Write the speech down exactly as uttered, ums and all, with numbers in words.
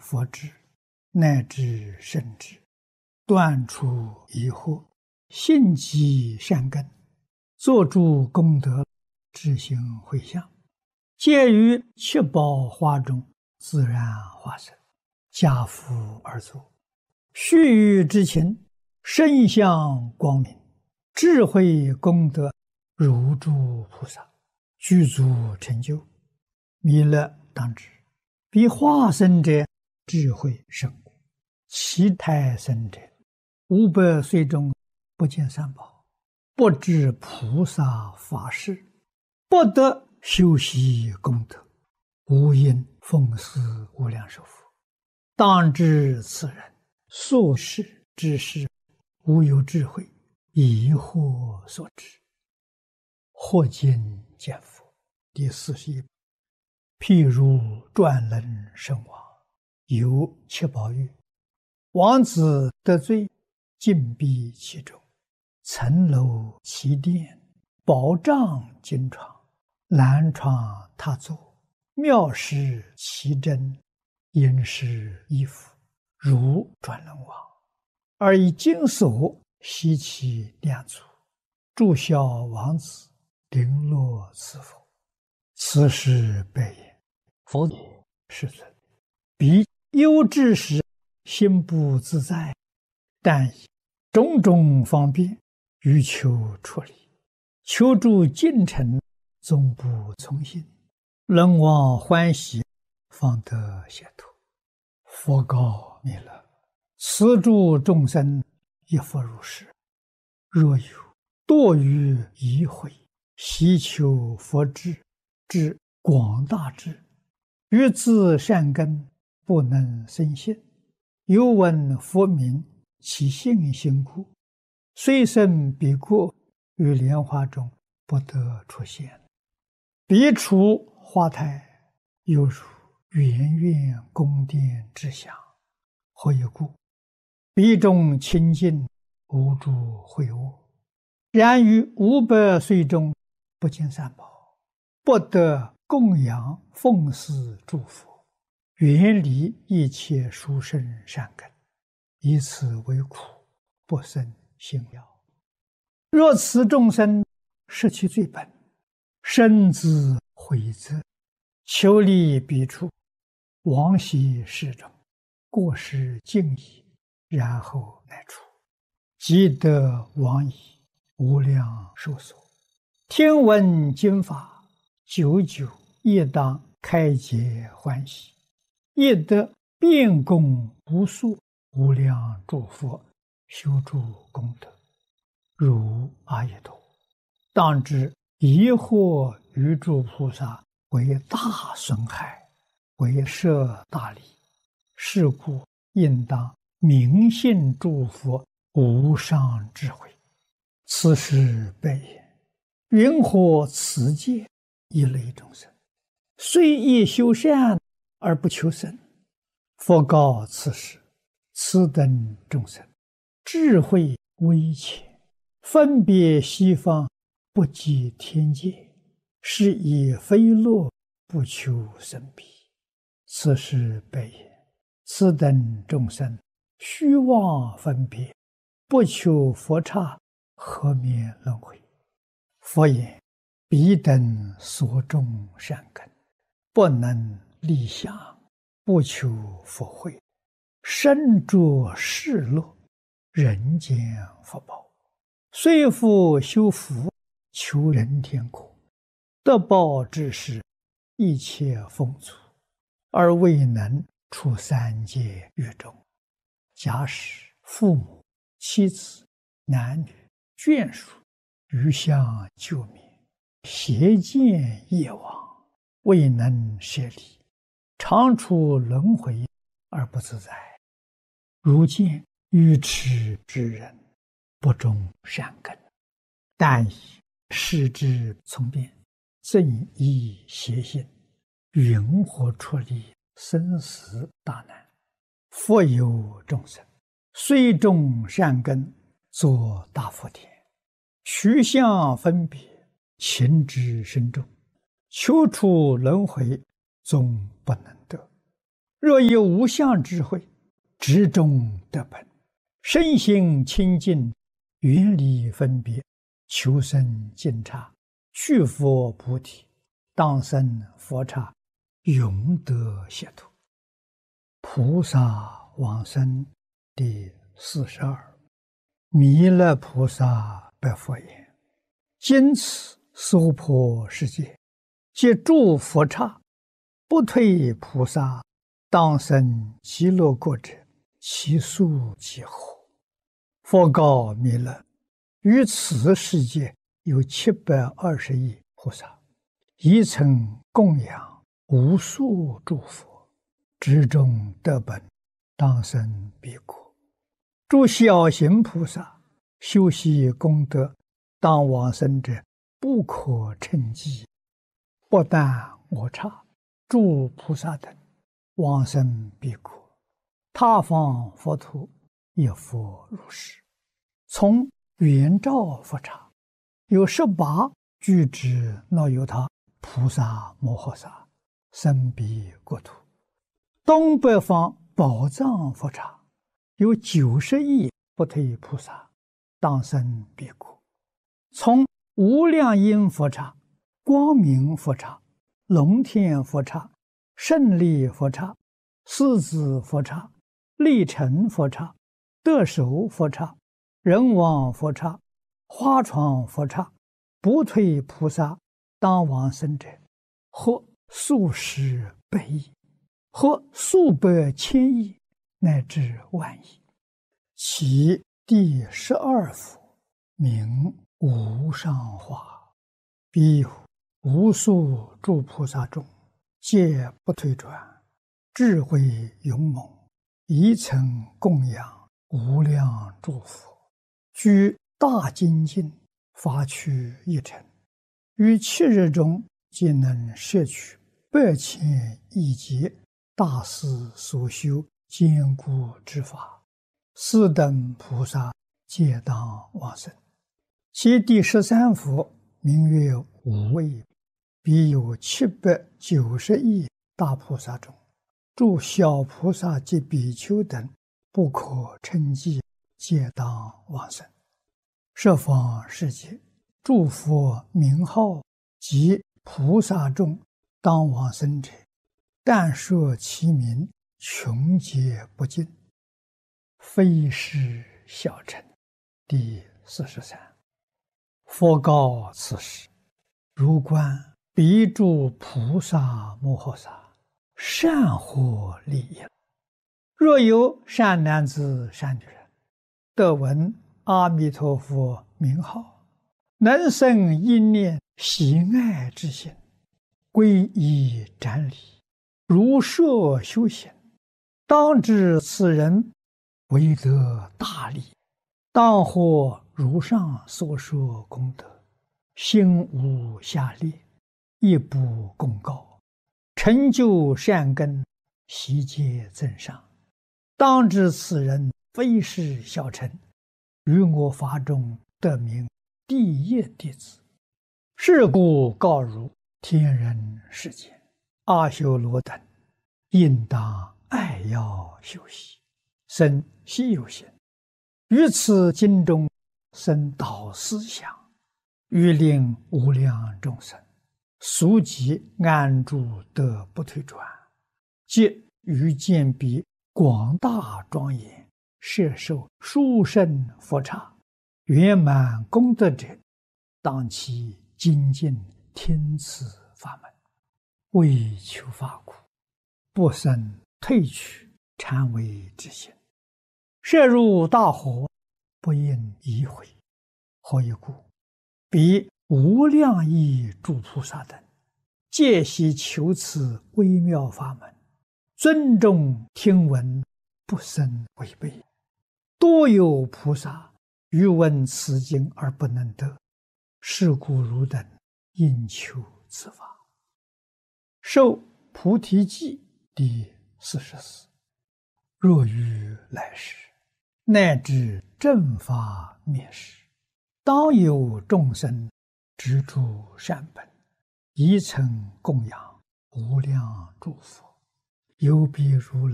佛智，乃至圣智，断除疑惑，信积善根，做诸功德，智行回向，皆于七宝花中自然化身，家福而作，须臾之情，身相光明，智慧功德如诸菩萨，具足成就。弥勒当知，彼化身者智慧甚故，其胎生者五百岁中不见三宝，不知菩萨法事，不得修习功德，无因奉祀无量寿佛。当知此人所事之事，无有智慧，疑惑所致。或今见佛第四十一。譬如转轮圣王，有七宝玉，王子得罪，禁闭其中，层楼其殿，宝帐金床，蓝床榻座，妙饰其真，殷实衣服，如转轮王，而以金锁悉其两足，祝孝王子，绫罗赐福。此时白言：佛也，世尊，彼忧之时，心不自在，但以种种方便，欲求出离，求助进程，总不从心，人王欢喜，方得解脱。佛告弥勒：此诸众生亦复如是。若有堕于疑慧，希求佛智，至广大智，于自善根不能生信，又闻佛名，其信心故，虽生彼国，于莲花中不得出现。彼处花台，犹如圆圆宫殿之祥。何以故？彼中清净，无诸秽恶。然于五百岁中，不见三宝，不得供养奉祀诸佛，远离一切殊胜善根，以此为苦，不生信要。若此众生失其罪本，深自悔责，求离彼处，往昔世中，过失尽已，然后乃出，即得往矣，无量寿所。听闻经法，久久亦当开解欢喜，亦得遍供无数无量诸佛，修诸功德，如阿逸多。当知疑惑于诸菩萨为大损害，为摄大利，是故应当明信诸佛无上智慧。此时白言：云何此界一类众生，虽亦修善而不求生？佛告此时：此等众生智慧微浅，分别西方，不及天界，是以非乐，不求生彼。此时白言：此等众生虚妄分别，不求佛刹，何免轮回？佛言：彼等所种善根，不能立想，不求佛慧，身着世乐，人间福报，虽复修福，求人天国，得报之时，一切丰足，而未能出三界狱中。假使父母、妻子、男女、眷属余相救灭，邪见业往，未能舍离，常处轮回而不自在。如见愚痴之人，不种善根，但以视之从变，正依邪心，云何出离生死大难？佛有众生，虽种善根，作大福田，取相分别，情之深重，求出轮回，终不能得。 若有无相智慧，执中得本，身心清净，远离分别，求生净刹，去佛菩提，当生佛刹，永得解脱。菩萨往生第四十二。弥勒菩萨白佛言：今此娑婆世界，皆诸佛刹，不退菩萨，当生极乐国者，其数几何？佛告弥勒：于此世界有七百二十亿菩萨，一曾供养无数诸佛，执中得本，当生彼国。诸小行菩萨修习功德，当往生者，不可称计。不但我刹诸菩萨等往生彼国，他方佛土也复如是。从圆照佛刹有十八具之那由他菩萨摩诃萨生彼国土。东北方宝藏佛刹有九十亿不退菩萨当生彼国。从无量音佛刹、光明佛刹、龙天佛刹、胜利佛刹、狮子佛刹、力成佛刹、得手佛刹、人王佛刹、花床佛刹，不退菩萨当往生者，或数十百亿，或数百千亿，乃至万亿。其第十二佛名无上化，彼无数诸菩萨中，皆不退转，智慧勇猛，一曾供养无量诸佛，居大精进，发趣一尘，于七日中皆能摄取百千亿劫大师所修坚固之法，四等菩萨皆当往生。其第十三佛名曰无畏，彼有七百九十亿大菩萨中，诸小菩萨及比丘等不可称计，皆当往生。十方世界诸佛名号及菩萨中当往生者，但说其名，穷劫不尽，非是小乘。第四十三。佛告此时：如观彼诸菩萨摩诃萨，善获利益。若有善男子善女人，得闻阿弥陀佛名号，能生一念喜爱之心，皈依瞻礼，如设修行，当知此人为得大利，当获如上所说功德，心无下劣，亦不公告，成就善根，悉皆增上。当知此人非是小乘，于我法中得名第一弟子。是故告汝天人世间阿修罗等，应当爱要修习，生希有心，于此经中生导思想，欲令无量众生速即安住得不退转，即于见彼广大庄严，摄受殊胜佛刹，圆满功德者，当其精进听此法门，为求法苦，不生退去禅为之心，摄入大火，不应疑悔。何以故？彼无量亿诸菩萨等，皆悉求此微妙法门，尊重听闻，不生违背。多有菩萨欲闻此经而不能得，是故汝等应求此法。受菩提记第四十四。若于来世，乃至正法灭世，当有众生执诸善本，一曾供养无量诸佛， 有比如来